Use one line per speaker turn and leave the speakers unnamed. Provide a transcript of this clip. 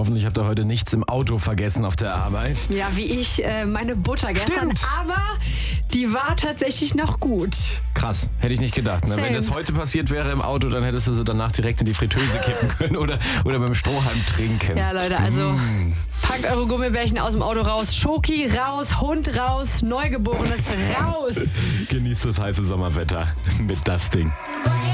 Hoffentlich habt ihr heute nichts im Auto vergessen auf der Arbeit.
Ja, wie ich meine Butter gestern.
Stimmt.
Aber die war tatsächlich noch gut.
Krass, hätte ich nicht gedacht. Ne?
Same.
Wenn das heute passiert wäre im Auto, dann hättest du sie danach direkt in die Fritteuse kippen können oder beim Strohhalm trinken.
Ja, Leute, also packt eure Gummibärchen aus dem Auto raus. Schoki raus, Hund raus, Neugeborenes raus.
Genießt das heiße Sommerwetter mit das Ding.
Oh,